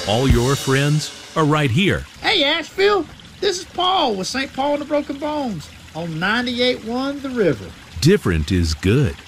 All your friends are right here. Hey, Asheville, this is Paul with St. Paul and the Broken Bones on 98.1 The River. Different is good.